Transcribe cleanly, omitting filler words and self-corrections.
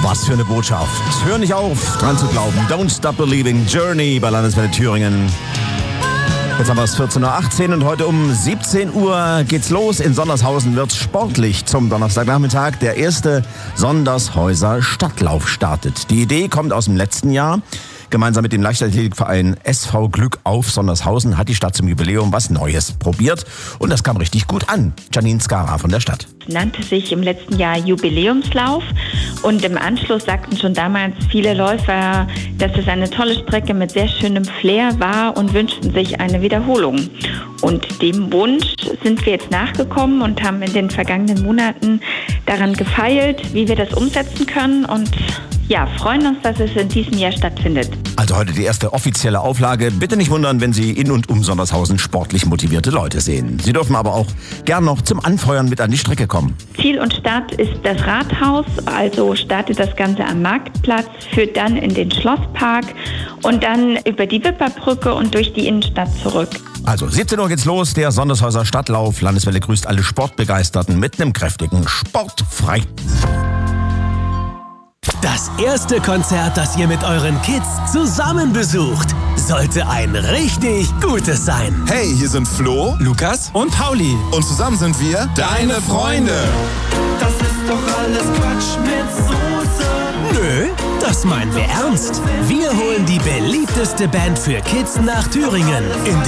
Was für eine Botschaft. Hör nicht auf, dran zu glauben. Don't stop believing. Journey bei Landeswelle Thüringen. Jetzt haben wir es 14.18 Uhr und heute um 17 Uhr geht's los. In Sondershausen wird's sportlich zum Donnerstagnachmittag. Der erste Sondershäuser Stadtlauf startet. Die Idee kommt aus dem letzten Jahr. Gemeinsam mit dem Leichtathletikverein SV Glück auf Sondershausen hat die Stadt zum Jubiläum was Neues probiert. Und das kam richtig gut an. Janine Skara von der Stadt. Es nannte sich im letzten Jahr Jubiläumslauf. Und im Anschluss sagten schon damals viele Läufer, dass es eine tolle Strecke mit sehr schönem Flair war und wünschten sich eine Wiederholung. Und dem Wunsch sind wir jetzt nachgekommen und haben in den vergangenen Monaten daran gefeilt, wie wir das umsetzen können und ja, freuen uns, dass es in diesem Jahr stattfindet. Also heute die erste offizielle Auflage. Bitte nicht wundern, wenn Sie in und um Sondershausen sportlich motivierte Leute sehen. Sie dürfen aber auch gern noch zum Anfeuern mit an die Strecke kommen. Ziel und Start ist das Rathaus, also startet das Ganze am Marktplatz, führt dann in den Schlosspark und dann über die Wipperbrücke und durch die Innenstadt zurück. Also 17 Uhr geht's los, der Sondershäuser Stadtlauf. Landeswelle grüßt alle Sportbegeisterten mit einem kräftigen Sportfrei. Das erste Konzert, das ihr mit euren Kids zusammen besucht, sollte ein richtig gutes sein. Hey, hier sind Flo, Lukas und Pauli. und zusammen sind wir deine Freunde. Das ist doch alles Quatsch mit Soße. Nö, das meinen wir ernst. Wir holen die beliebteste Band für Kids nach Thüringen. In